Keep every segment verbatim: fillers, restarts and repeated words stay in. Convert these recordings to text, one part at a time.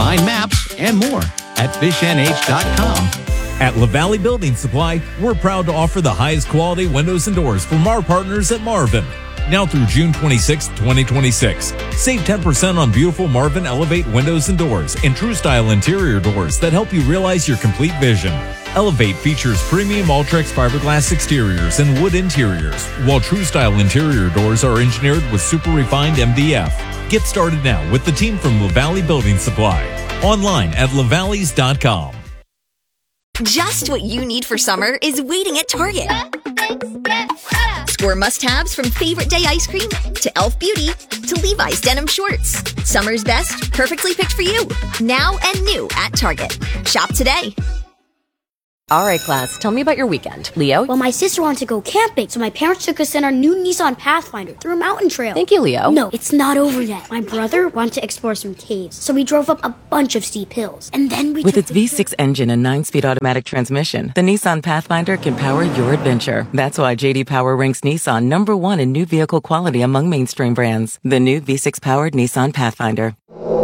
find maps, and more at fish n h dot com. At LaValley Building Supply, we're proud to offer the highest quality windows and doors from our partners at Marvin. Now through June twenty-sixth, twenty twenty-six. Save ten percent on beautiful Marvin Elevate windows and doors and True Style interior doors that help you realize your complete vision. Elevate features premium Ultrex fiberglass exteriors and wood interiors, while True Style interior doors are engineered with super refined M D F. Get started now with the team from LaValley Building Supply. Online at lavalleys dot com. Just what you need for summer is waiting at Target. Score must-haves from Favorite Day ice cream to Elf Beauty to Levi's denim shorts. Summer's best, perfectly picked for you. Now and new at Target. Shop today. All right, class, tell me about your weekend. Leo? Well, my sister wanted to go camping, so my parents took us in our new Nissan Pathfinder through a mountain trail. Thank you, Leo. No, it's not over yet. My brother wanted to explore some caves, so we drove up a bunch of steep hills. And then we With its V six engine and nine-speed automatic transmission, the Nissan Pathfinder can power your adventure. That's why J D Power ranks Nissan number one in new vehicle quality among mainstream brands. The new V six-powered Nissan Pathfinder.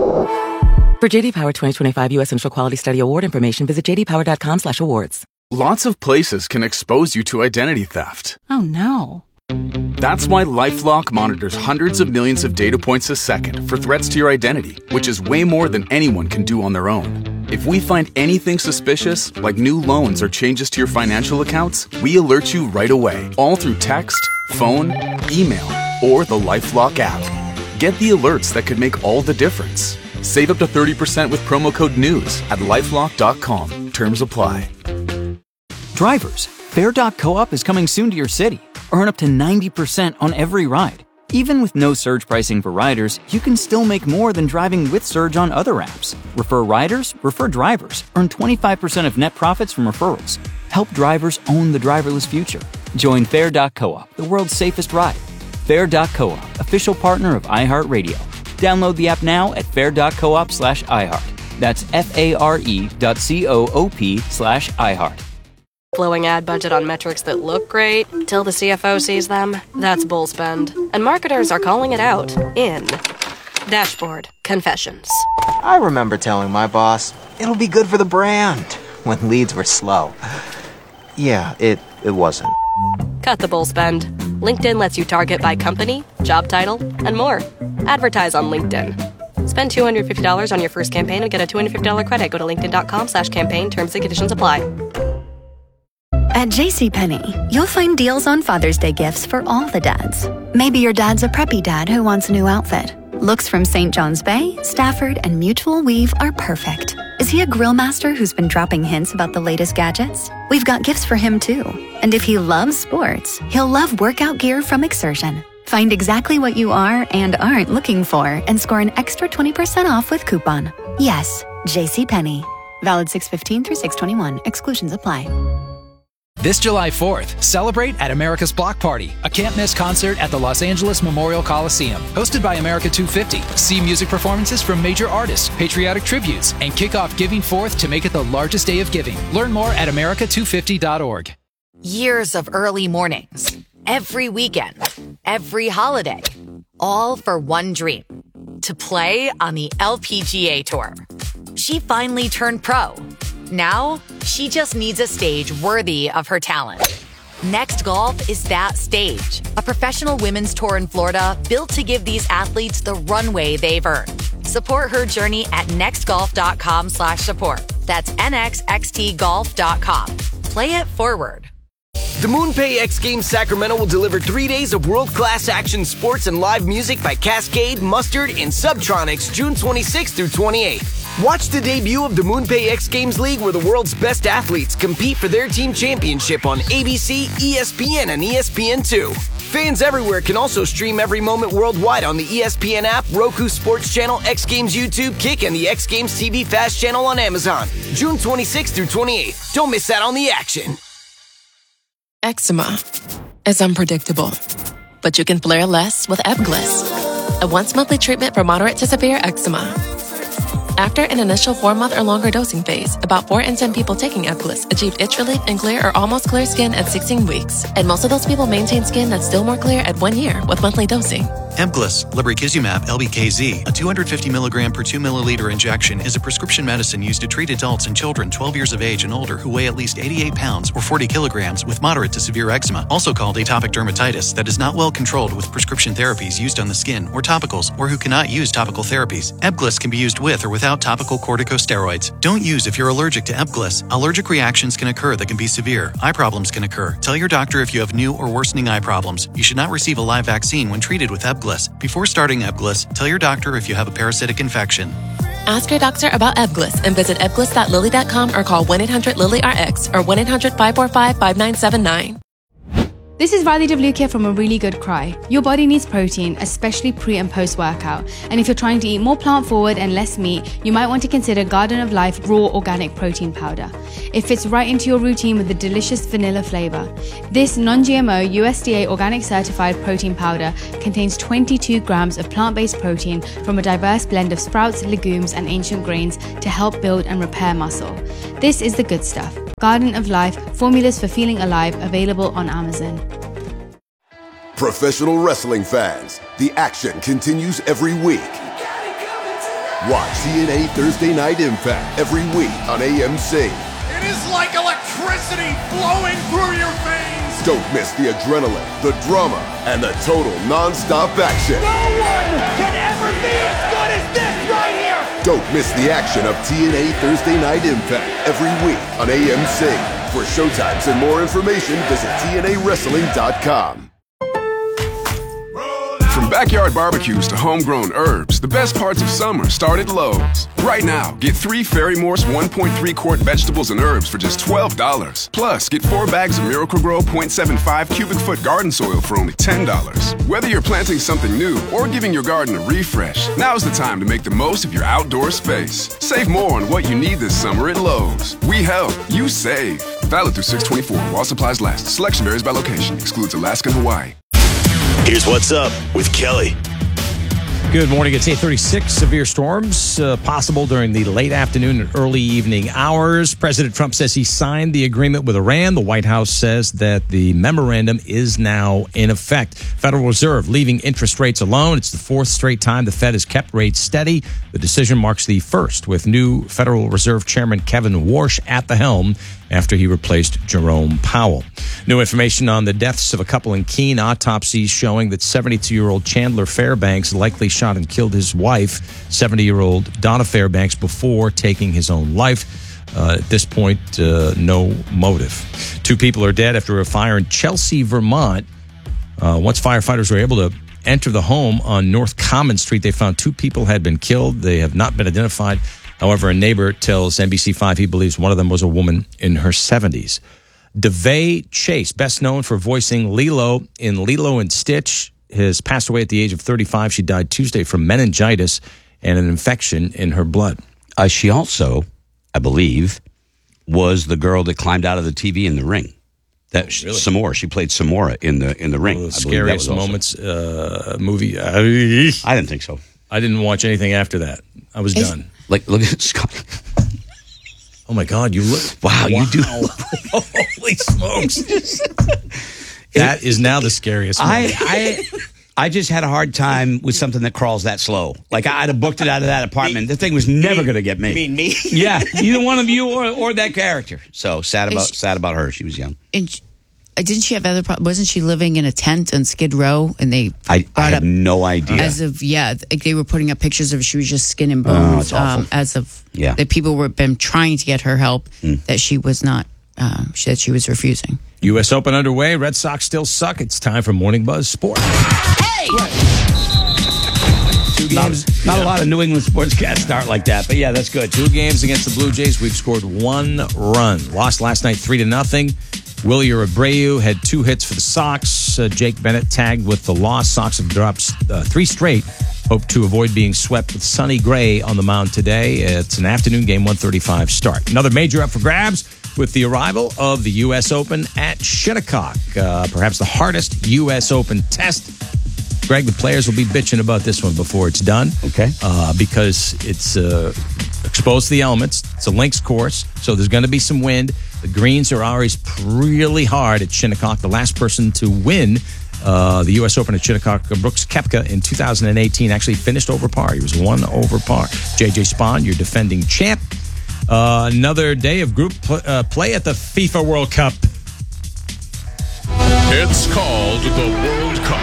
For J D Power twenty twenty-five U S Initial Quality Study Award information, visit j d power dot com slash awards. Lots of places can expose you to identity theft. Oh, no. That's why LifeLock monitors hundreds of millions of data points a second for threats to your identity, which is way more than anyone can do on their own. If we find anything suspicious, like new loans or changes to your financial accounts, we alert you right away, all through text, phone, email, or the LifeLock app. Get the alerts that could make all the difference. Save up to thirty percent with promo code NEWS at lifelock dot com. Terms apply. Drivers, Fare dot coop is coming soon to your city. Earn up to ninety percent on every ride. Even with no surge pricing for riders, you can still make more than driving with Surge on other apps. Refer riders, refer drivers. Earn twenty-five percent of net profits from referrals. Help drivers own the driverless future. Join Fare dot coop, the world's safest ride. Fare dot coop, official partner of iHeartRadio. Download the app now at fare dot coop slash iHeart. That's F-A-R-E dot C-O-O-P slash iHeart. Blowing ad budget on metrics that look great till the C F O sees them. That's bull spend. And marketers are calling it out in Dashboard Confessions. I remember telling my boss, it'll be good for the brand, when leads were slow. Yeah, it, it wasn't. Cut the bull spend. LinkedIn lets you target by company, job title, and more. Advertise on LinkedIn. Spend two hundred fifty dollars on your first campaign and get a two hundred fifty dollars credit. Go to linkedin dot com slash campaign. Terms and conditions apply. At JCPenney, you'll find deals on Father's Day gifts for all the dads. Maybe your dad's a preppy dad who wants a new outfit. Looks from Saint John's Bay, Stafford, and Mutual Weave are perfect. Is he a grill master who's been dropping hints about the latest gadgets? We've got gifts for him too. And if he loves sports, he'll love workout gear from Exertion. Find exactly what you are and aren't looking for and score an extra twenty percent off with coupon. Yes, JCPenney. Valid six fifteen through six twenty-one. Exclusions apply. This July fourth, celebrate at America's Block Party, a can't-miss concert at the Los Angeles Memorial Coliseum. Hosted by America two fifty. See music performances from major artists, patriotic tributes, and kick off Giving Forth to make it the largest day of giving. Learn more at america two fifty dot org. Years of early mornings, every weekend, every holiday, all for one dream, to play on the L P G A Tour. She finally turned pro. Now, she just needs a stage worthy of her talent. Next Golf is that stage. A professional women's tour in Florida built to give these athletes the runway they've earned. Support her journey at nextgolf.com slash support. That's nxxt golf dot com. Play it forward. The MoonPay X Games Sacramento will deliver three days of world-class action sports and live music by Cascade, Mustard, and Subtronics June twenty-sixth through twenty-eighth. Watch the debut of the MoonPay X Games League where the world's best athletes compete for their team championship on A B C, E S P N, and E S P N two. Fans everywhere can also stream every moment worldwide on the E S P N app, Roku Sports Channel, X Games YouTube, Kick, and the X Games T V Fast Channel on Amazon. June twenty-sixth through twenty-eighth. Don't miss out on the action. Eczema is unpredictable, but you can flare less with Ebglyss, a once-monthly treatment for moderate to severe eczema. After an initial four-month or longer dosing phase, about four in ten people taking Ebglyss achieved itch relief and clear or almost clear skin at sixteen weeks, and most of those people maintain skin that's still more clear at one year with monthly dosing. Ebglyss, lebrikizumab L B K Z, a two hundred fifty milligram per two milliliter injection, is a prescription medicine used to treat adults and children twelve years of age and older who weigh at least eighty-eight pounds or forty kilograms with moderate to severe eczema, also called atopic dermatitis, that is not well controlled with prescription therapies used on the skin or topicals, or who cannot use topical therapies. Ebglyss can be used with or without topical corticosteroids. Don't use if you're allergic to Ebglyss. Allergic reactions can occur that can be severe. Eye problems can occur. Tell your doctor if you have new or worsening eye problems. You should not receive a live vaccine when treated with Ebglyss. Before starting Ebglyss, tell your doctor if you have a parasitic infection. Ask your doctor about Ebglyss and visit ebglyss dot lilly dot com or call one eight hundred lilly R X or one eight hundred five four five five nine seven nine. This is Riley DeVluke from A Really Good Cry. Your body needs protein, especially pre and post workout. And if you're trying to eat more plant forward and less meat, you might want to consider Garden of Life Raw Organic Protein Powder. It fits right into your routine with a delicious vanilla flavor. This non-G M O U S D A organic certified protein powder contains twenty-two grams of plant-based protein from a diverse blend of sprouts, legumes, and ancient grains to help build and repair muscle. This is the good stuff. Garden of Life, formulas for feeling alive, available on Amazon. Professional wrestling fans, the action continues every week. Watch T N A Thursday Night Impact every week on A M C. It is like electricity flowing through your veins. Don't miss the adrenaline, the drama, and the total non-stop action. No one can ever be as good as this right here. Don't miss the action of T N A Thursday Night Impact every week on A M C. For showtimes and more information, visit T N A wrestling dot com. From backyard barbecues to homegrown herbs, the best parts of summer start at Lowe's. Right now, get three Fairy Morse one point three quart vegetables and herbs for just twelve dollars. Plus, get four bags of Miracle-Gro point seven five cubic foot garden soil for only ten dollars. Whether you're planting something new or giving your garden a refresh, now's the time to make the most of your outdoor space. Save more on what you need this summer at Lowe's. We help, you save. Valid through six twenty-four while supplies last. Selection varies by location. Excludes Alaska and Hawaii. Here's what's up with Kelly. Good morning. It's eight thirty-six. Severe storms uh, possible during the late afternoon and early evening hours. President Trump says he signed the agreement with Iran. The White House says that the memorandum is now in effect. Federal Reserve leaving interest rates alone. It's the fourth straight time the Fed has kept rates steady. The decision marks the first with new Federal Reserve Chairman Kevin Warsh at the helm after he replaced Jerome Powell. New information on the deaths of a couple in Keene. Autopsies showing that seventy-two-year-old Chandler Fairbanks likely shot and killed his wife, seventy-year-old Donna Fairbanks, before taking his own life. Uh, at this point, uh, no motive. Two people are dead after a fire in Chelsea, Vermont. Uh, once firefighters were able to enter the home on North Common Street, they found two people had been killed. They have not been identified. However, a neighbor tells N B C five he believes one of them was a woman in her seventies. DeVay Chase, best known for voicing Lilo in Lilo and Stitch, has passed away at the age of thirty-five. She died Tuesday from meningitis and an infection in her blood. Uh, she also, I believe, was the girl that climbed out of the T V in The Ring. That oh, really? Samora. She played Samora in the in the Ring. One of the scariest moments uh, movie. I didn't think so. I didn't watch anything after that. I was It's, done. Like, look at Scott. Oh my God! You look. Wow, wow. You do. Holy smokes! That is now the scariest. I, I I just had a hard time with something that crawls that slow. Like, I'd have booked it out of that apartment. The thing was never going to get me. You mean me? Yeah, either one of you or, or that character. So sad about she, sad about her. She was young. And she, didn't she have other problems? Wasn't she living in a tent on Skid Row? And they I, I have no idea. As of, yeah, they were putting up pictures of she was just skin and bones. Oh, um, as of, yeah. that people were been trying to get her help, mm. that she was not, um, she, that she was refusing. U S Open underway. Red Sox still suck. It's time for Morning Buzz Sports. Hey! Two games. Not, not yeah. a lot of New England sportscasts start like that, but yeah, that's good. Two games against the Blue Jays. We've scored one run. Lost last night three to nothing. Willie Abreu had two hits for the Sox. Uh, Jake Bennett tagged with the loss. Sox have dropped uh, three straight. Hope to avoid being swept with Sonny Gray on the mound today. It's an afternoon game, one thirty-five start. Another major up for grabs with the arrival of the U S Open at Shinnecock. Uh, perhaps the hardest U S Open test. Greg, the players will be bitching about this one before it's done. Okay. Uh, because it's uh, exposed to the elements. It's a links course, so there's going to be some wind. The greens are always really hard at Shinnecock. The last person to win Uh, the U S Open at Shinnecock, Brooks Koepka in two thousand eighteen actually finished over par. He was one over par. J J Spaun, your defending champ. Uh, another day of group pl- uh, play at the FIFA World Cup. It's called the World Cup.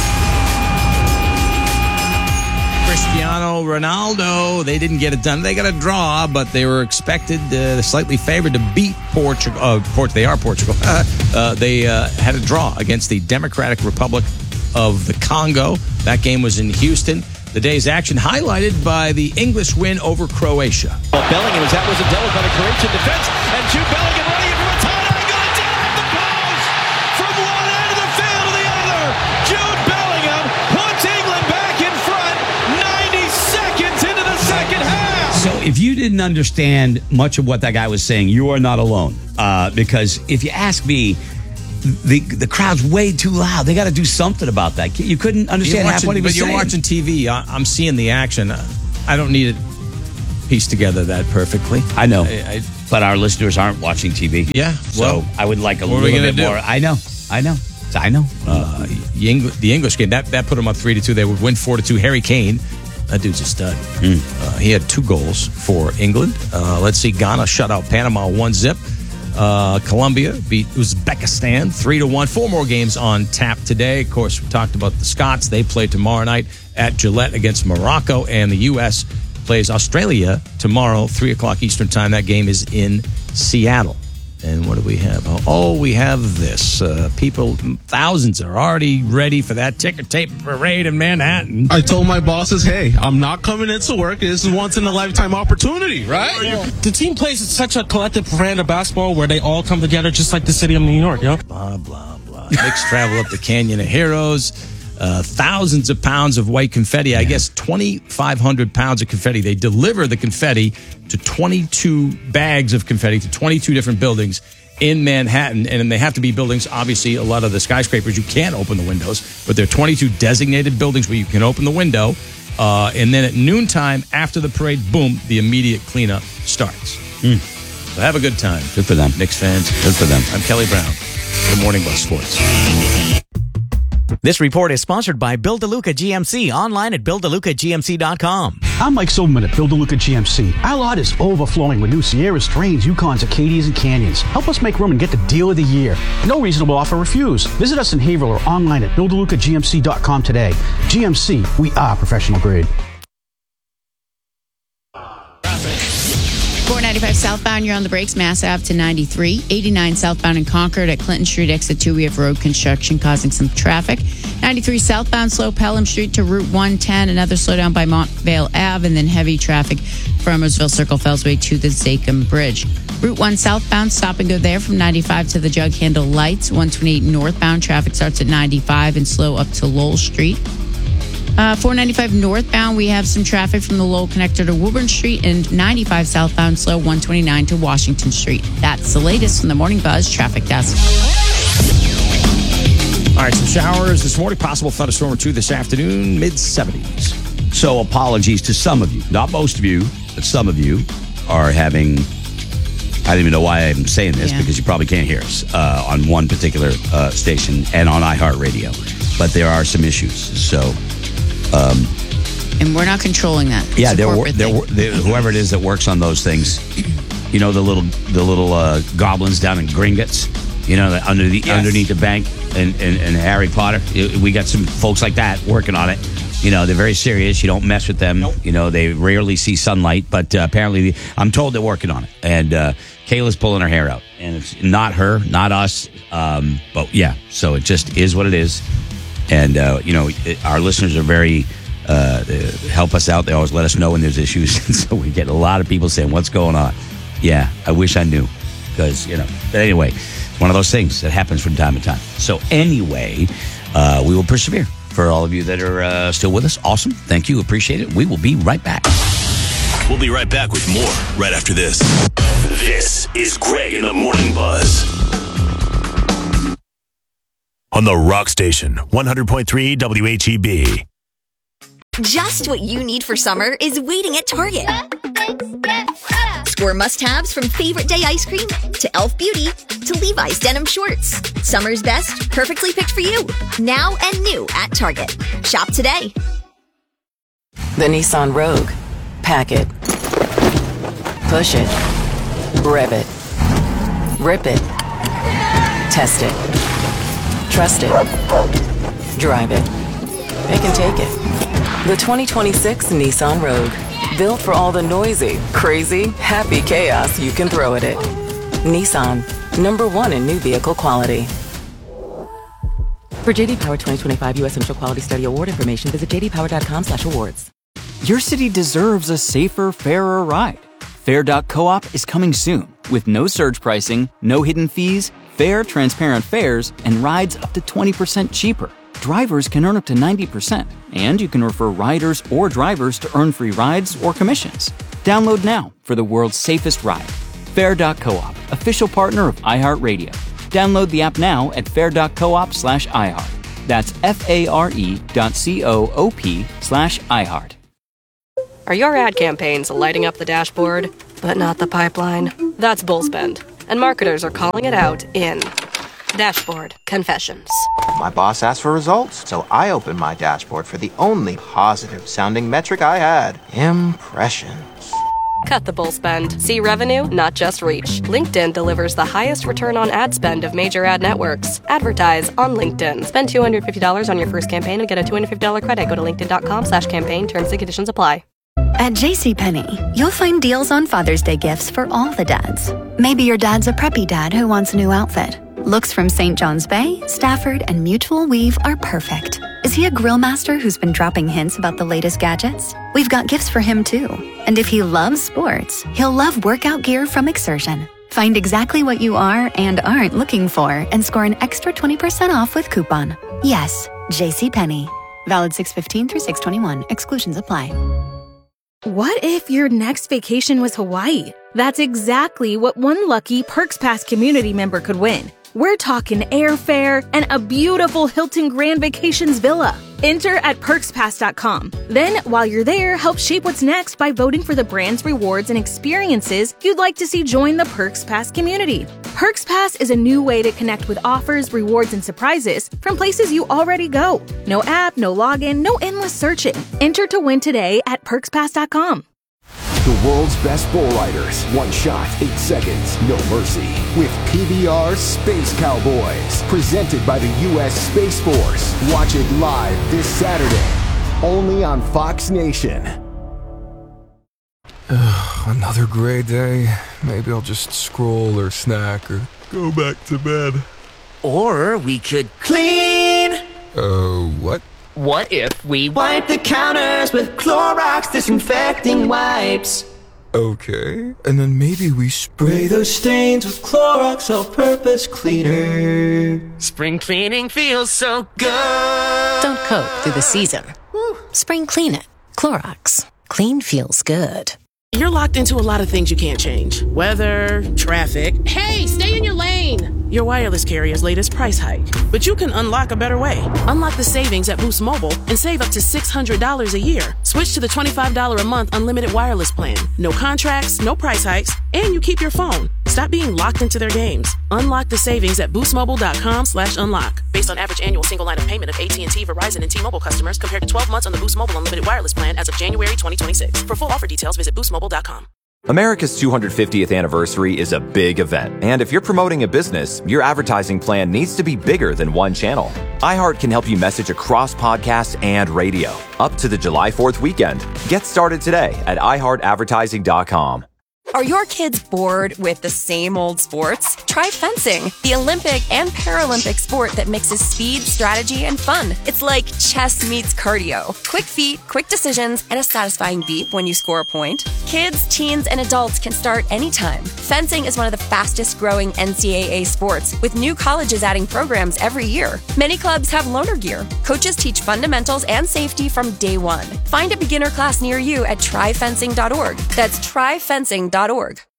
Cristiano Ronaldo, they didn't get it done. They got a draw, but they were expected, uh, slightly favored to beat Portugal. Uh, Port- they are Portugal. uh, they uh, had a draw against the Democratic Republic of the Congo. That game was in Houston. The day's action highlighted by the English win over Croatia. Well, Bellingham, as that was a delicate a Croatian defense, and Jude Bellingham running in from a tight angle and down at the post! From one end of the field to the other, Jude Bellingham puts England back in front ninety seconds into the second half! So if you didn't understand much of what that guy was saying, you are not alone. Uh, because if you ask me, the the crowd's way too loud. They got to do something about that. You couldn't understand You're half watching, what he was but saying. you're watching T V. I, I'm seeing the action. I don't need it pieced together that perfecly. I know, I, I, but our listeners aren't watching T V. Yeah, well, so I would like a what are little we gonna bit do? more. I know, I know, I know. Uh, the, Eng- the English game that that put them up three to two. They would win four to two. Harry Kane, that dude's a stud. Mm. Uh, he had two goals for England. Uh, let's see, Ghana shut out Panama one zip. Uh, Colombia beat Uzbekistan three to one. Four more games on tap today. Of course, we talked about the Scots. They play tomorrow night at Gillette against Morocco, and the U S plays Australia tomorrow, three o'clock Eastern time. That game is in Seattle. And what do we have? Oh, we have this. Uh, people, thousands are already ready for that ticker tape parade in Manhattan. I told my bosses, hey, I'm not coming into work. This is once in a lifetime opportunity, right? The team plays such a collective brand of basketball where they all come together just like the city of New York, yo. Blah, blah, blah. Knicks travel up the Canyon of Heroes. Uh, thousands of pounds of white confetti. I guess twenty-five hundred pounds of confetti. They deliver the confetti to twenty-two bags of confetti to twenty-two different buildings in Manhattan. And they have to be buildings, obviously, a lot of the skyscrapers, you can't open the windows, but there are twenty-two designated buildings where you can open the window. Uh, and then at noontime, after the parade, boom, the immediate cleanup starts. Mm. So have a good time. Good for them. Knicks fans. Good for them. I'm Kelly Brown. Good Morning Bus Sports. This report is sponsored by Bill DeLuca G M C, online at bill deluca g m c dot com. I'm Mike Silverman at Bill DeLuca G M C. Our lot is overflowing with new Sierras, Trains, Yukons, Acadias, and Canyons. Help us make room and get the deal of the year. No reasonable offer refused. Visit us in Haverhill or online at bill deluca g m c dot com today. G M C, we are professional grade. four ninety-five southbound, you're on the brakes. Mass Ave to ninety-three. eighty-nine southbound in Concord at Clinton Street, exit two. We have road construction causing some traffic. ninety-three southbound, slow Pelham Street to Route one ten. Another slowdown by Montvale Ave. And then heavy traffic from Roosevelt Circle, Fellsway to the Zachem Bridge. Route one southbound, stop and go there from ninety-five to the Jug Handle Lights. one twenty-eight northbound, traffic starts at ninety-five and slow up to Lowell Street. Uh, four ninety-five northbound, we have some traffic from the Lowell connector to Woburn Street, and ninety-five southbound slow one twenty-nine to Washington Street. That's the latest from the Morning Buzz Traffic Desk. All right, some showers this morning, possible thunderstorm or two this afternoon, mid seventies. So apologies to some of you, not most of you, but some of you are having, I don't even know why I'm saying this, Yeah. because you probably can't hear us uh, on one particular uh, station and on iHeartRadio. But there are some issues, so... Um, And we're not controlling that. It's yeah, a there, corporate there, thing. there, whoever it is that works on those things, you know, the little the little uh, goblins down in Gringotts, you know, the, under the Yes. underneath the bank, and, and, and Harry Potter. It- we got some folks like that working on it. You know, they're very serious. You don't mess with them. Nope. You know, they rarely see sunlight, but uh, apparently, I'm told they're working on it. And uh, Kayla's pulling her hair out, and it's not her, not us. Um, but yeah, so it just is what it is. And, uh, you know, it, our listeners are very, uh, help us out. They always let us know when there's issues. And so we get a lot of people saying, what's going on? Yeah, I wish I knew. Because, you know, but anyway, it's one of those things that happens from time to time. So anyway, uh, we will persevere. For all of you that are uh, still with us, awesome. Thank you. Appreciate it. We will be right back. We'll be right back with more right after this. This is Greg in the Morning Buzz. On the Rock Station, one hundred point three W H E B. Just what you need for summer is waiting at Target. Score must-haves from favorite day ice cream to e l f Beauty to Levi's denim shorts. Summer's best, perfectly picked for you. Now and new at Target. Shop today. The Nissan Rogue. Pack it. Push it. Rev it. Rip it. Test it. Trust it. Drive it. It can take it. The twenty twenty-six Nissan Rogue. Built for all the noisy, crazy, happy chaos you can throw at it. Nissan. Number one in new vehicle quality. For J D Power twenty twenty-five U S Central Quality Study Award information, visit j d power dot com slash awards. Your city deserves a safer, fairer ride. Fair dot coop is coming soon with no surge pricing, no hidden fees, fair, transparent fares, and rides up to twenty percent cheaper. Drivers can earn up to ninety percent, and you can refer riders or drivers to earn free rides or commissions. Download now for the world's safest ride. Fair dot coop, official partner of iHeartRadio. Download the app now at fair dot coop slash iHeart. That's F-A-R-E dot C-O-O-P slash iHeart. Are your ad campaigns lighting up the dashboard, but not the pipeline? That's Bullspend, and marketers are calling it out in Dashboard Confessions. My boss asked for results, so I opened my dashboard for the only positive-sounding metric I had: impressions. Cut the bull spend. See revenue, not just reach. LinkedIn delivers the highest return on ad spend of major ad networks. Advertise on LinkedIn. Spend two hundred fifty dollars on your first campaign and get a two hundred fifty dollars credit. Go to linkedin dot com slash campaign. Terms and conditions apply. At JCPenney, you'll find deals on Father's Day gifts for all the dads. Maybe your dad's a preppy dad who wants a new outfit. Looks from Saint John's Bay, Stafford, and Mutual Weave are perfect. Is he a grill master who's been dropping hints about the latest gadgets? We've got gifts for him too. And if he loves sports, he'll love workout gear from Exertion. Find exactly what you are and aren't looking for and score an extra twenty percent off with coupon. Yes, JCPenney. Valid six fifteen through six twenty-one. Exclusions apply. What if your next vacation was Hawaii? That's exactly what one lucky Perks Pass community member could win. We're talking airfare and a beautiful Hilton Grand Vacations villa. Enter at perks pass dot com. Then, while you're there, help shape what's next by voting for the brands, rewards, and experiences you'd like to see join the Perks Pass community. Perks Pass is a new way to connect with offers, rewards, and surprises from places you already go. No app, no login, no endless searching. Enter to win today at perks pass dot com. The world's best bull riders. One shot, eight seconds, no mercy. With P B R Space Cowboys. Presented by the U S Space Force. Watch it live this Saturday. Only on Fox Nation. Another gray day. Maybe I'll just scroll or snack or go back to bed. Or we could clean. Uh, what? What if we wipe the counters with Clorox disinfecting wipes? Okay, and then maybe we spray those stains with Clorox all-purpose cleaner. Spring cleaning feels so good. Don't cope through the season. Spring clean it. Clorox. Clean feels good. You're locked into a lot of things you can't change. Weather, traffic. Hey, stay in your lane! Your wireless carrier's latest price hike. But you can unlock a better way. Unlock the savings at Boost Mobile and save up to six hundred dollars a year. Switch to the twenty-five dollars a month unlimited wireless plan. No contracts, no price hikes, and you keep your phone. Stop being locked into their games. Unlock the savings at boost mobile dot com slash unlock. Based on average annual single line of payment of A T and T, Verizon, and T-Mobile customers compared to twelve months on the Boost Mobile unlimited wireless plan as of January twenty twenty-six. For full offer details, visit boost mobile dot com. America's two hundred fiftieth anniversary is a big event, and if you're promoting a business, your advertising plan needs to be bigger than one channel. iHeart can help you message across podcasts and radio, up to the July fourth weekend. Get started today at i heart advertising dot com. Are your kids bored with the same old sports? Try fencing, the Olympic and Paralympic sport that mixes speed, strategy, and fun. It's like chess meets cardio. Quick feet, quick decisions, and a satisfying beep when you score a point. Kids, teens, and adults can start anytime. Fencing is one of the fastest growing N C double A sports, with new colleges adding programs every year. Many clubs have loaner gear. Coaches teach fundamentals and safety from day one. Find a beginner class near you at try fencing dot org. That's try fencing dot org.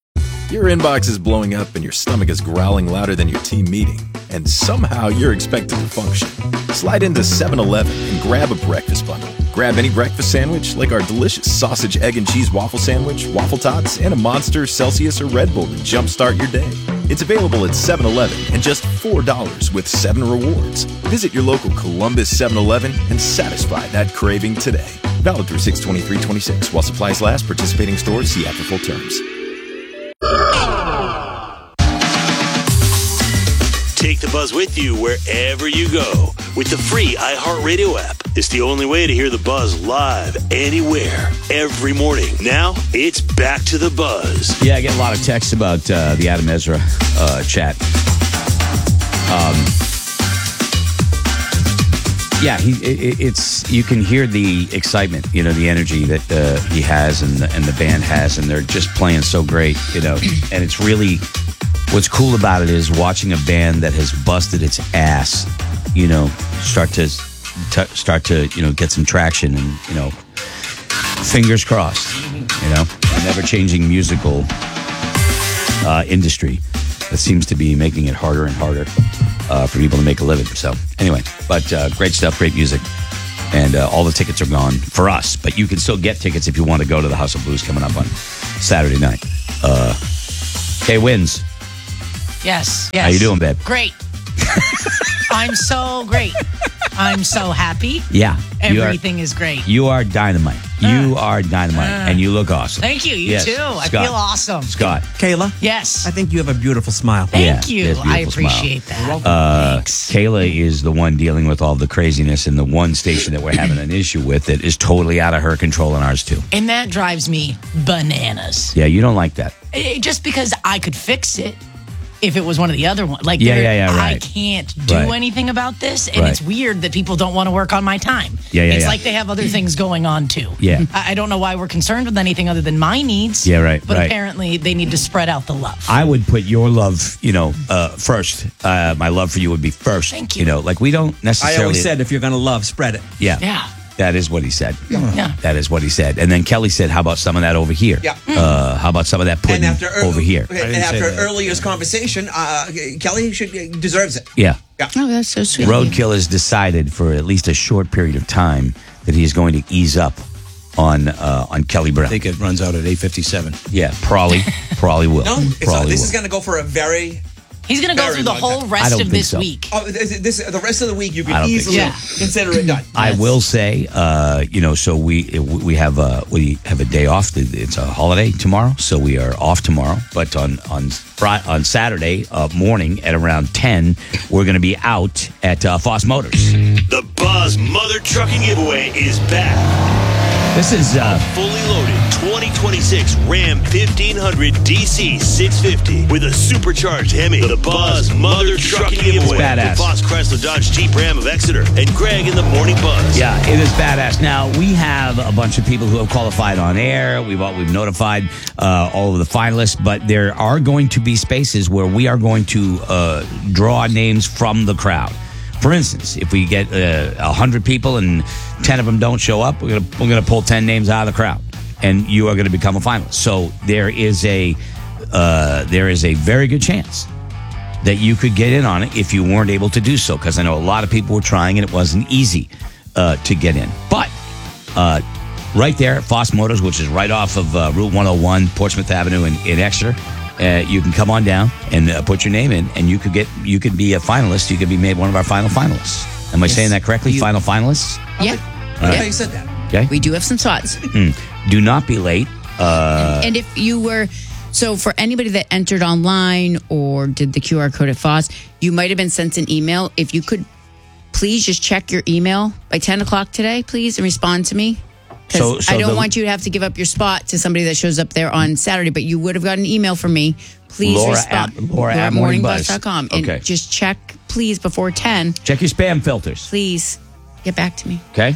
Your inbox is blowing up and your stomach is growling louder than your team meeting. And somehow you're expected to function. Slide into seven eleven and grab a breakfast bundle. Grab any breakfast sandwich like our delicious sausage, egg, and cheese waffle sandwich, waffle tots, and a Monster, Celsius, or Red Bull to jumpstart your day. It's available at seven eleven and just four dollars with seven rewards. Visit your local Columbus seven eleven and satisfy that craving today. Valid through six twenty-three twenty-six. While supplies last, participating stores see after full terms. Take the Buzz with you wherever you go with the free iHeartRadio app. It's the only way to hear the Buzz live anywhere, every morning. Now, it's back to the Buzz. Yeah, I get a lot of texts about uh, the Adam Ezra uh, chat. Um, yeah, he, it, it's you can hear the excitement, you know, the energy that uh, he has and the, and the band has, and they're just playing so great, you know. And it's really, what's cool about it is watching a band that has busted its ass, you know, start to t- start to you know get some traction, and you know, fingers crossed, you know, never changing musical uh, industry that seems to be making it harder and harder uh, for people to make a living. So anyway, but uh, great stuff, great music, and uh, all the tickets are gone for us, but you can still get tickets if you want to go to the House of Blues coming up on Saturday night. Uh, Kay wins. Yes, yes. How you doing, babe? Great. I'm so great. I'm so happy. Yeah. you Everything are, is great. You are dynamite. You Uh, are dynamite, uh. and you look awesome. Thank you. You Yes, too. I Scott. feel awesome. Scott. Kayla? Yes. I think you have a beautiful smile. Thank Yeah, you. yes, I beautiful smile. appreciate that. Uh, Kayla is the one dealing with all the craziness, and the one station that we're having an issue with that is totally out of her control, and ours too. And that drives me bananas. Yeah, you don't like that. Eh, Just because I could fix it if it was one of the other ones. Like, Yeah, there- yeah, yeah, I right. can't do Right. anything about this, and Right. it's weird that people don't want to work on my time. Yeah, yeah, It's yeah. like they have other things going on too. Yeah. I I don't know why we're concerned with anything other than my needs. Yeah, right, But right. apparently they need to spread out the love. I would put your love, you know, uh, first. Uh, my love for you would be first. Thank you. You know, like we don't I necessarily. always said, if you're going to love, spread it. Yeah. Yeah. That is what he said. Yeah. That is what he said. And then Kelly said, how about some of that over here? Yeah. Uh, how about some of that pudding And after ear- over here? And after earlier's conversation, uh, Kelly should deserves it. Yeah. Oh, that's so sweet. Roadkill has decided for at least a short period of time that he is going to ease up on uh, on Kelly Brown. I think it runs out at eight fifty-seven. Yeah, probably, probably will. No, it's not. probably This will. is going to go for a very. He's going to go very through the long whole time. I rest don't of think this so. week. Oh, this, this, the rest of the week you I can don't think easily so. Yeah. consider it done. I will say, uh, you know, so we we have a we have a day off. It's a holiday tomorrow, so we are off tomorrow. But on on Friday, on Saturday uh, morning at around ten, we're going to be out at uh, Foss Motors. The Buzz Mother Trucking Giveaway is back. This is uh, Fully loaded twenty twenty-six Ram fifteen hundred D C six fifty with a supercharged Hemi. The Buzz Mother Trucking Giveaway. badass. With Foss Chrysler Dodge Jeep Ram of Exeter and Greg in the Morning Buzz. Yeah, it is badass. Now, we have a bunch of people who have qualified on air. We've all, we've notified uh, all of the finalists, but there are going to be spaces where we are going to uh, draw names from the crowd. For instance, if we get uh, one hundred people and ten of them don't show up, we're going to we're going to pull ten names out of the crowd, and you are going to become a finalist. So there is a uh, there is a very good chance that you could get in on it if you weren't able to do so, because I know a lot of people were trying and it wasn't easy uh, to get in. But uh, right there at Foss Motors, which is right off of uh, Route one oh one, Portsmouth Avenue in, in Exeter, uh, you can come on down and uh, put your name in, and you could get you could be a finalist. You could be made one of our final finalists. Am I Yes. saying that correctly? You- final finalists? Yeah. All right. you said that. Okay. We do have some spots. Mm. Do not be late. Uh, And if you were, so for anybody that entered online or did the Q R code at Foss, you might have been sent an email. If you could please just check your email by ten o'clock today, please, and respond to me. Because So- so I don't the- want you to have to give up your spot to somebody that shows up there on Saturday, but you would have got an email from me. Please Laura respond. at- Laura at morning buzz dot com. And Okay. just check, please, before ten. check your spam filters. Please get back to me. Okay.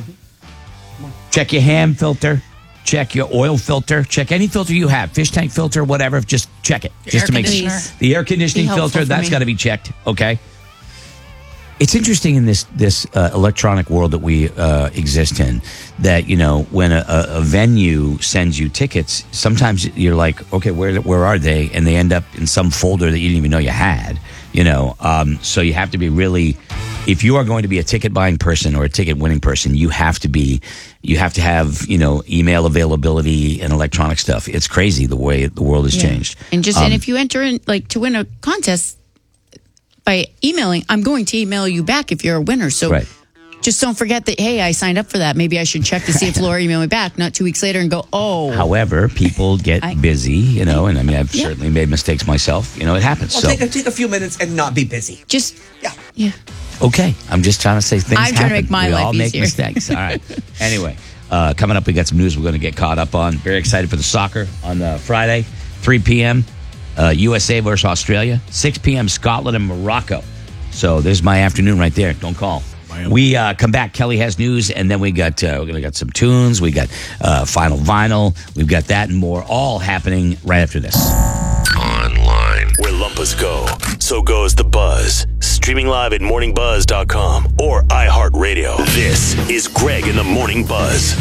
Check your ham filter. Check your oil filter. Check any filter you have, fish tank filter, whatever. Just check it, just air to make conditioner. sure. The air conditioning Be helpful filter for that's me. got to be checked. Okay. It's interesting in this this uh, electronic world that we uh, exist in that, you know, when a, a venue sends you tickets, sometimes you're like, okay, where where are they? And they end up in some folder that you didn't even know you had, you know. Um, so you have to be really, if you are going to be a ticket buying person or a ticket winning person, you have to be, you have to have, you know, email availability and electronic stuff. It's crazy the way the world has Yeah. changed. And just Um, and if you enter in like to win a contest by emailing, I'm going to email you back if you're a winner. So Right. just don't forget that, hey, I signed up for that. Maybe I should check to see if Laura emailed me back, not two weeks later and go, oh. However, people get I- busy, you know, and I mean, I've Yeah. certainly made mistakes myself. You know, it happens. Well, so, take, a, take a few minutes and not be busy. Just, yeah. Yeah. okay, I'm just trying to say things I'm trying to happen. make my we life all make easier. mistakes. All right. Anyway, uh, coming up, we got some news we're going to get caught up on. Very excited for the soccer on uh, Friday, three p.m. Uh, U S A versus Australia, six p.m. Scotland and Morocco. So there's my afternoon right there. Don't call. We uh, come back. Kelly has news, and then we got uh, we're gonna got some tunes. We got uh, final vinyl. We've got that and more, all happening right after this. Online, where Lumpus go, so goes the buzz. Streaming live at morning buzz dot com or iHeartRadio. This is Greg in the Morning Buzz.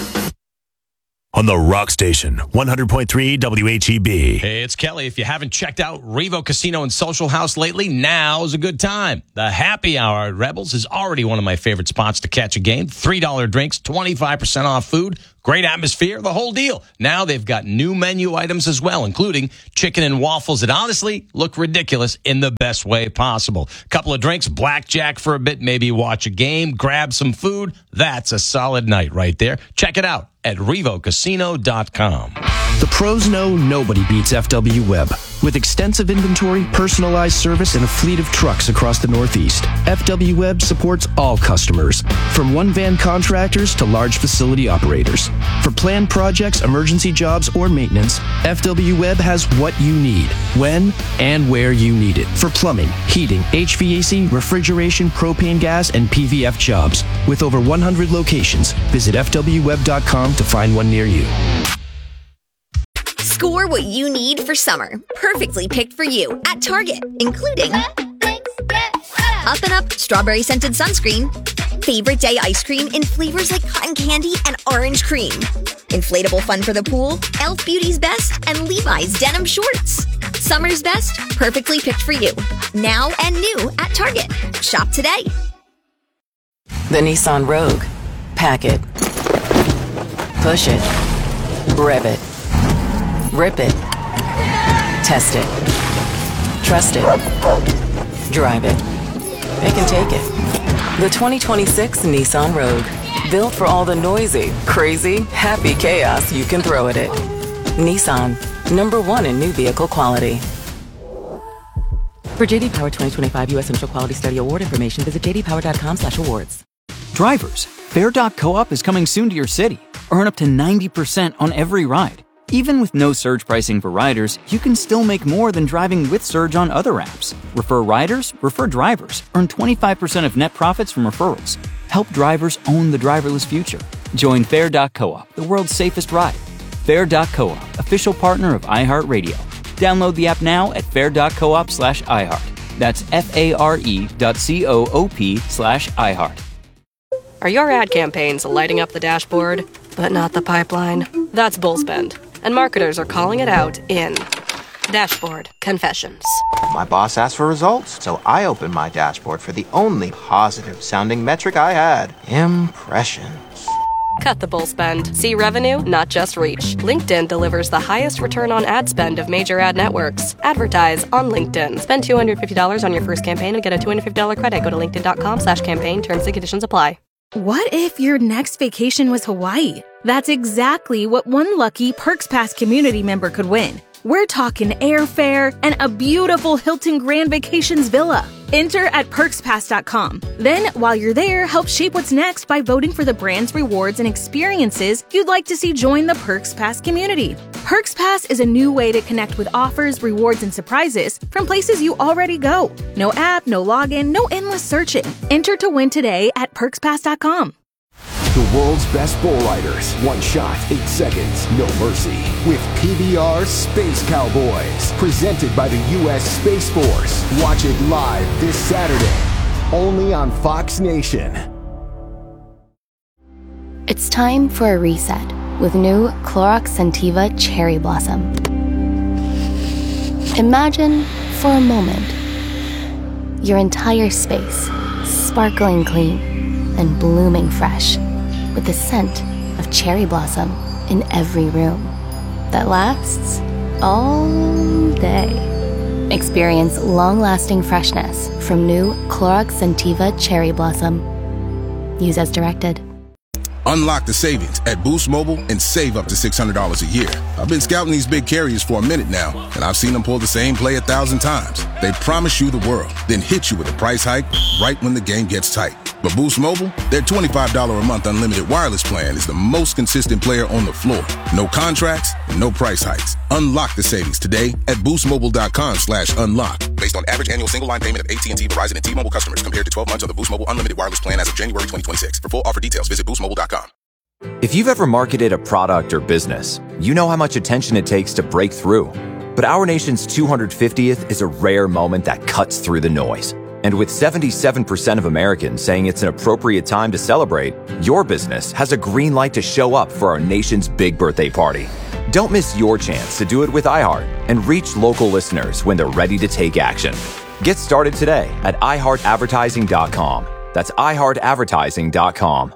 On the Rock Station, one hundred point three W H E B. Hey, it's Kelly. If you haven't checked out Revo Casino and Social House lately, now's a good time. The happy hour at Rebels is already one of my favorite spots to catch a game. three dollar drinks, twenty-five percent off food, great atmosphere, the whole deal. Now they've got new menu items as well, including chicken and waffles that honestly look ridiculous in the best way possible. Couple of drinks, blackjack for a bit, maybe watch a game, grab some food. That's a solid night right there. Check it out at revo casino dot com. The pros know nobody beats F W Web. With extensive inventory, personalized service, and a fleet of trucks across the Northeast, F W Web supports all customers, from one-van contractors to large facility operators. For planned projects, emergency jobs, or maintenance, F W Web has what you need, when and where you need it. For plumbing, heating, H V A C, refrigeration, propane gas, and P V F jobs. With over one hundred locations, visit f w web dot com to find one near you. Score what you need for summer. Perfectly picked for you at Target, including Up and Up Strawberry Scented Sunscreen, Favorite Day Ice Cream in flavors like cotton candy and orange cream, Inflatable Fun for the Pool, e l f Beauty's Best, and Levi's Denim Shorts. Summer's best, perfectly picked for you. Now and new at Target. Shop today. The Nissan Rogue. Pack it. Push it. Rev it. Rip it. Test it. Trust it. Drive it. They can take it. The twenty twenty-six Nissan Rogue. Built for all the noisy, crazy, happy chaos you can throw at it. Nissan. Number one in new vehicle quality. For J D Power twenty twenty-five U S Initial Quality Study Award information, visit j d power dot com slash awards. Drivers, Fair dot co-op is coming soon to your city. Earn up to ninety percent on every ride. Even with no surge pricing for riders, you can still make more than driving with Surge on other apps. Refer riders, refer drivers. Earn twenty-five percent of net profits from referrals. Help drivers own the driverless future. Join Fair dot co-op, the world's safest ride. Fair dot co-op, official partner of iHeartRadio. Download the app now at fair dot coop slash iHeart. That's F-A-R-E dot C-O-O-P slash iHeart. Are your ad campaigns lighting up the dashboard, but not the pipeline? That's Bullspend, and marketers are calling it out in Dashboard Confessions. My boss asked for results, so I opened my dashboard for the only positive sounding metric I had: impressions. Cut the bull spend. See revenue, not just reach. LinkedIn delivers the highest return on ad spend of major ad networks. Advertise on LinkedIn. Spend two hundred fifty dollars on your first campaign and get a two hundred fifty dollars credit. Go to linkedin dot com slash campaign. Terms and conditions apply. What if your next vacation was Hawaii? That's exactly what one lucky Perks Pass community member could win. We're talking airfare and a beautiful Hilton Grand Vacations villa. Enter at perks pass dot com. Then, while you're there, help shape what's next by voting for the brands, rewards, and experiences you'd like to see join the Perks Pass community. Perks Pass is a new way to connect with offers, rewards, and surprises from places you already go. No app, no login, no endless searching. Enter to win today at perks pass dot com. The world's best bull riders. One shot, eight seconds, no mercy. With P B R Space Cowboys. Presented by the U S Space Force. Watch it live this Saturday. only on Fox Nation. It's time for a reset with new Clorox Scentiva Cherry Blossom. Imagine, for a moment, your entire space sparkling clean and blooming fresh with the scent of cherry blossom in every room that lasts all day. Experience long-lasting freshness from new Clorox Scentiva Cherry Blossom. Use as directed. Unlock the savings at Boost Mobile and save up to six hundred dollars a year. I've been scouting these big carriers for a minute now, and I've seen them pull the same play a thousand times. They promise you the world, then hit you with a price hike right when the game gets tight. But Boost Mobile, their twenty-five dollars a month unlimited wireless plan is the most consistent player on the floor. No contracts, no price hikes. Unlock the savings today at boostmobile.com slash unlock. Based on average annual single line payment of A T and T, Verizon, and T-Mobile customers compared to twelve months of the Boost Mobile unlimited wireless plan as of January twenty twenty-six. For full offer details, visit boost mobile dot com. If you've ever marketed a product or business, you know how much attention it takes to break through. But our nation's two hundred fiftieth is a rare moment that cuts through the noise. And with seventy-seven percent of Americans saying it's an appropriate time to celebrate, your business has a green light to show up for our nation's big birthday party. Don't miss your chance to do it with iHeart and reach local listeners when they're ready to take action. Get started today at i heart advertising dot com. That's i heart advertising dot com.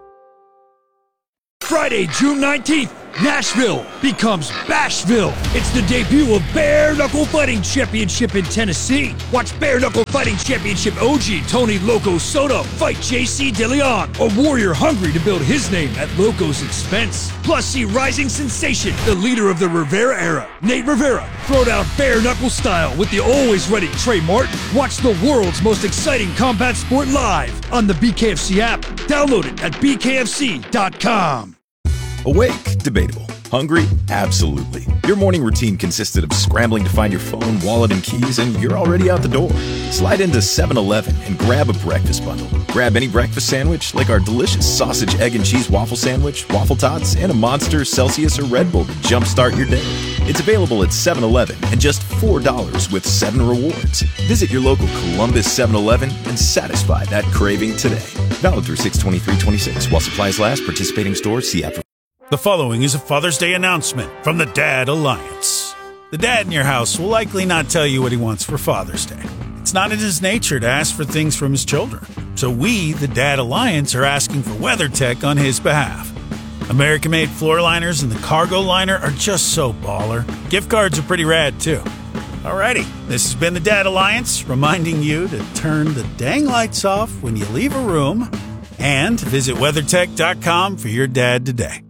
Friday, June nineteenth, Nashville becomes Bashville. It's the debut of Bare Knuckle Fighting Championship in Tennessee. Watch Bare Knuckle Fighting Championship O G Tony Loco Soto fight J C DeLeon, a warrior hungry to build his name at Loco's expense. Plus, see rising sensation, the leader of the Rivera era, Nate Rivera, throw down bare knuckle style with the always ready Trey Martin. Watch the world's most exciting combat sport live on the B K F C app. Download it at b k f c dot com. Awake? Debatable. Hungry? Absolutely. Your morning routine consisted of scrambling to find your phone, wallet, and keys, and you're already out the door. Slide into seven eleven and grab a breakfast bundle. Grab any breakfast sandwich, like our delicious sausage, egg, and cheese waffle sandwich, waffle tots, and a Monster, Celsius, or Red Bull to jumpstart your day. It's available at seven eleven and just four dollars with seven rewards. Visit your local Columbus seven eleven and satisfy that craving today. Valid through six twenty-three twenty-six while supplies last. Participating stores. See app for. The following is a Father's Day announcement from the Dad Alliance. The dad in your house will likely not tell you what he wants for Father's Day. It's not in his nature to ask for things from his children. So we, the Dad Alliance, are asking for WeatherTech on his behalf. American-made floor liners and the cargo liner are just so baller. Gift cards are pretty rad, too. Alrighty, this has been the Dad Alliance, reminding you to turn the dang lights off when you leave a room and visit weathertech dot com for your dad today.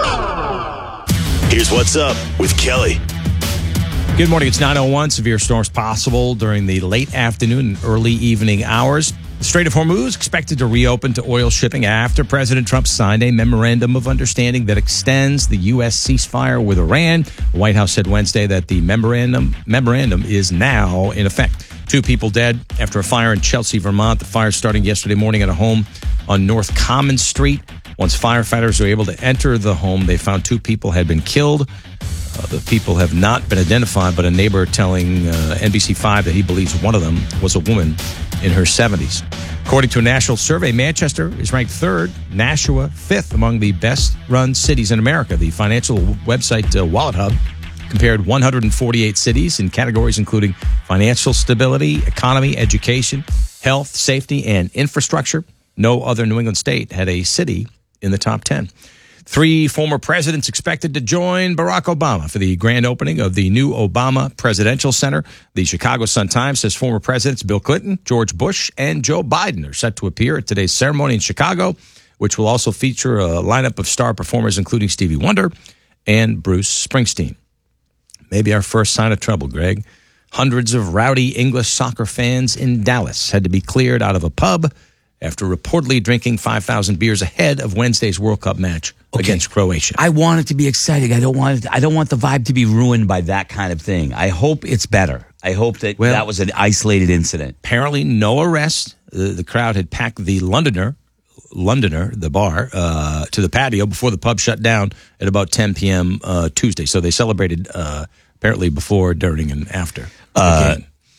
Here's what's up with Kelly. Good morning. It's nine oh one. Severe storms possible during the late afternoon and early evening hours. The Strait of Hormuz expected to reopen to oil shipping after President Trump signed a memorandum of understanding that extends the U S ceasefire with Iran. The White House said Wednesday that the memorandum memorandum is now in effect. Two people dead after a fire in Chelsea, Vermont. The fire starting yesterday morning at a home on North Common Street. Once firefighters were able to enter the home, they found two people had been killed. Uh, the people have not been identified, but a neighbor telling uh, N B C five that he believes one of them was a woman in her seventies. According to a national survey, Manchester is ranked third, Nashua fifth among the best-run cities in America. The financial website uh, Wallet Hub compared one hundred forty-eight cities in categories including financial stability, economy, education, health, safety, and infrastructure. No other New England state had a city in the top ten. Three former presidents expected to join Barack Obama for the grand opening of the new Obama Presidential Center. The Chicago Sun-Times says former presidents Bill Clinton, George Bush, and Joe Biden are set to appear at today's ceremony in Chicago, which will also feature a lineup of star performers including Stevie Wonder and Bruce Springsteen. Maybe our first sign of trouble, Greg. Hundreds of rowdy English soccer fans in Dallas had to be cleared out of a pub after reportedly drinking five thousand beers ahead of Wednesday's World Cup match okay. against Croatia. I want it to be exciting. I don't want it, I don't want the vibe to be ruined by that kind of thing. I hope it's better. I hope that well, that was an isolated incident. Apparently no arrest. The, the crowd had packed the Londoner, Londoner, the bar, uh, to the patio before the pub shut down at about ten p.m. Uh, Tuesday. So they celebrated uh, apparently before, during, and after. Uh,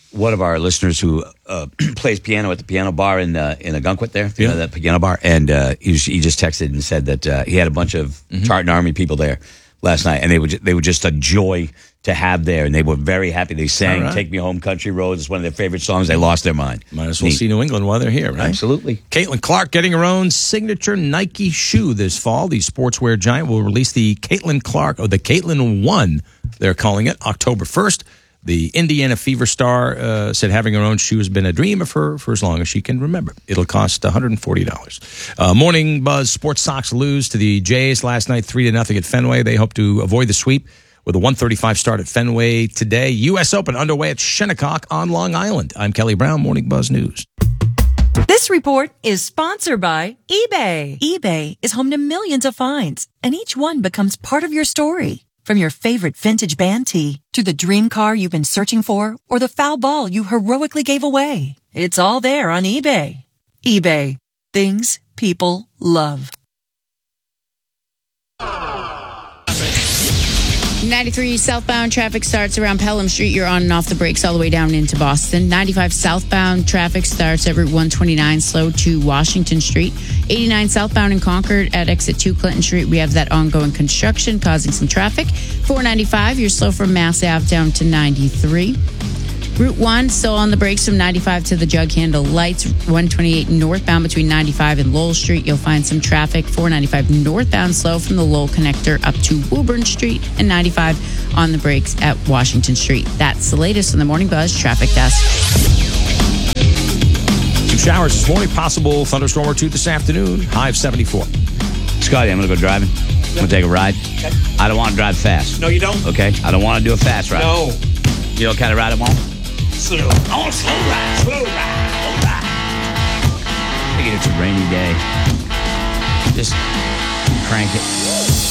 one of our listeners who uh, plays piano at the piano bar in uh, in Agunquit there, you Yeah. know, that piano bar, and uh, he, was- he just texted and said that uh, he had a bunch of Mm-hmm. Tartan Army people there last night, and they were ju- they were just a joy to have there, and they were very happy. They sang All right. "Take Me Home, Country Roads." It's one of their favorite songs. They lost their mind. Might as well Neat. see New England while they're here, right? Absolutely. Caitlin Clark getting her own signature Nike shoe this fall. The sportswear giant will release the Caitlin Clark, or the Caitlin One, they're calling it, October first. The Indiana Fever star uh, said having her own shoe has been a dream of her for as long as she can remember. It'll cost one hundred forty dollars. Uh, Morning Buzz Sports Sox lose to the Jays last night, three to nothing at Fenway. They hope to avoid the sweep with a one thirty-five start at Fenway today. U S Open underway at Shinnecock on Long Island. I'm Kelly Brown, Morning Buzz News. This report is sponsored by eBay. eBay is home to millions of finds, and each one becomes part of your story. From your favorite vintage band tee to the dream car you've been searching for or the foul ball you heroically gave away. It's all there on eBay. eBay. Things people love. ninety-three southbound traffic starts around Pelham Street. You're on and off the brakes all the way down into Boston. ninety-five southbound traffic starts at Route one twenty-nine, slow to Washington Street. eighty-nine southbound in Concord at exit two Clinton Street. We have that ongoing construction causing some traffic. four ninety-five, you're slow from Mass Ave down to ninety-three. Route one, still on the brakes from ninety-five to the Jug Handle Lights. one twenty-eight northbound between ninety-five and Lowell Street. You'll find some traffic. four ninety-five northbound slow from the Lowell connector up to Woburn Street. And ninety-five on the brakes at Washington Street. That's the latest on the Morning Buzz Traffic Desk. Some showers this morning, possible thunderstorm or two this afternoon. High of seventy-four. Scotty, I'm going to go driving. I'm going to take a ride. Okay. I don't want to drive fast. No, you don't. Okay? I don't want to do a fast ride. No. You know what kind of ride I want? Slow. I want slow ride. Slow ride. Slow ride. I think it's a rainy day. Just crank it.